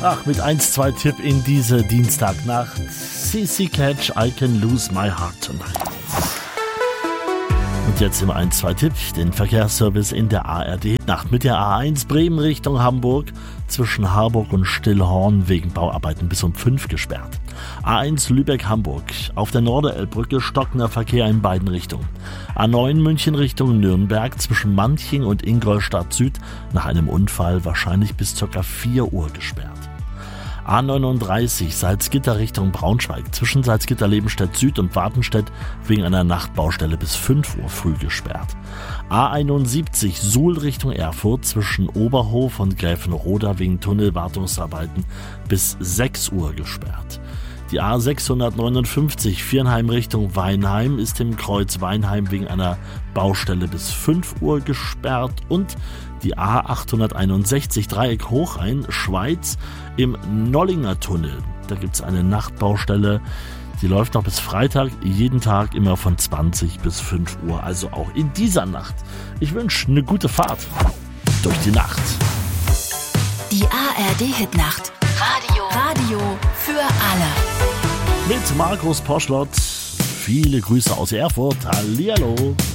Mit 1-2 Tipp in diese Dienstagnacht. CC Catch, I Can Lose My Heart Tonight. Und jetzt im 1-2 Tipp, den Verkehrsservice in der ARD-Nacht mit der A1 Bremen Richtung Hamburg, zwischen Harburg und Stillhorn wegen Bauarbeiten bis um 5 gesperrt. A1 Lübeck-Hamburg, auf der Norderelbbrücke stockender Verkehr in beiden Richtungen. A9 München Richtung Nürnberg, zwischen Manching und Ingolstadt Süd, nach einem Unfall wahrscheinlich bis ca. 4 Uhr gesperrt. A39 Salzgitter Richtung Braunschweig, zwischen Salzgitter-Lebenstedt Süd und Wartenstedt wegen einer Nachtbaustelle bis 5 Uhr früh gesperrt. A71 Suhl Richtung Erfurt, zwischen Oberhof und Gräfenroda wegen Tunnelwartungsarbeiten bis 6 Uhr gesperrt. Die A659 Viernheim Richtung Weinheim ist im Kreuz Weinheim wegen einer Baustelle bis 5 Uhr gesperrt und die A861 Dreieck Hochrhein Schweiz im Nollinger Tunnel. Da gibt es eine Nachtbaustelle, die läuft noch bis Freitag, jeden Tag immer von 20 bis 5 Uhr, also auch in dieser Nacht. Ich wünsche eine gute Fahrt durch die Nacht. Die ARD-Hitnacht. Radio für alle. Mit Markus Poschlott. Viele Grüße aus Erfurt. Hallihallo.